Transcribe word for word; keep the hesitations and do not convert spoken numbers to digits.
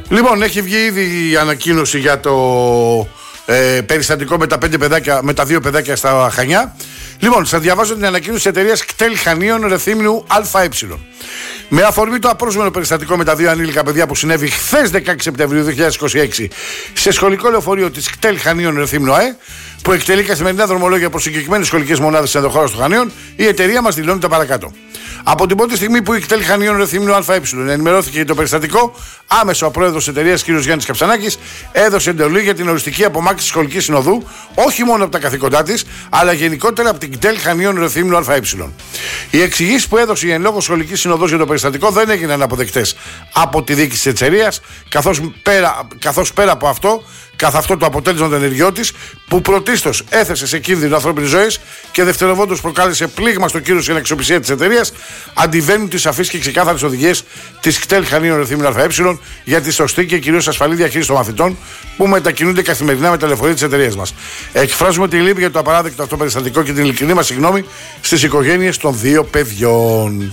Λοιπόν, έχει βγει ήδη η ανακοίνωση για το ε, περιστατικό με τα, πέντε παιδάκια, με τα δύο παιδάκια στα Χανιά. Λοιπόν, θα διαβάζω την ανακοίνωση της εταιρείας ΚΤΕΛ Χανίων Ρεθύμνου ΑΕ. Με αφορμή το απρόσμενο περιστατικό με τα δύο ανήλικα παιδιά που συνέβη χθες δεκαέξι Σεπτεμβρίου δύο χιλιάδες είκοσι έξι σε σχολικό λεωφορείο της ΚΤΕΛ Χανίων Ρεθύμνου ΑΕ, που εκτελεί καθημερινά δρομολόγια προς συγκεκριμένες σχολικές μονάδες της ενδοχώρας του Χανίων, η εταιρεία μας δηλώνει τα παρακάτω. Από την πρώτη στιγμή που η ΚΤΕΛ Χανίων Ρεθύμνου ΑΕ ενημερώθηκε για το περιστατικό, άμεσα ο πρόεδρος της εταιρείας κ. Γιάννης Καψανάκης έδωσε εντολή για την οριστική απομάκρυνση της σχολικής συνοδού, όχι μόνο από τα καθήκοντά της, αλλά γενικότερα από την ΚΤΕΛ Χανίων Ρεθύμνου ΑΕ. Οι εξηγήσεις που έδωσε η εν λόγω σχολική συνοδός για το περιστατικό δεν έγιναν αποδεκτές από τη διοίκηση της εταιρείας, καθώς πέρα, καθώς πέρα από αυτό, καθ' αυτό το αποτέλεσμα των ενεργειών της, που πρωτίστως έθεσε σε κίνδυνο ανθρώπινες ζωές και δευτερευόντως προκάλεσε πλήγμα στο κύρος και την αξιοπιστία της εταιρείας, αντιβαίνουν τις σαφείς και ξεκάθαρες οδηγίες της ΚΤΕΛ Χανίων Ρεθύμνου ΑΕ για τη σωστή και κυρίως ασφαλή διαχείριση των μαθητών που μετακινούνται καθημερινά με τα λεωφορεία της εταιρείας μας. Εκφράζουμε τη λύπη για το απαράδεκτο αυτό περιστατικό και την ειλικρινή μας συγγνώμη στις οικογένειες των δύο παιδιών.